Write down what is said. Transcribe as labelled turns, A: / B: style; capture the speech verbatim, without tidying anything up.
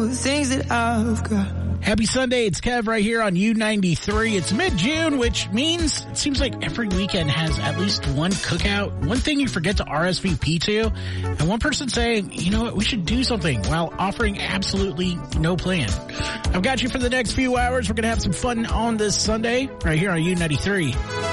A: know the things that I've got.
B: Happy Sunday, it's Kev right here on U ninety-three. It's mid-June, which means it seems like every weekend has at least one cookout, one thing you forget to R S V P to, and one person saying, you know what, we should do something while offering absolutely no plan. I've got you for the next few hours. We're going to have some fun on this Sunday right here on U ninety-three.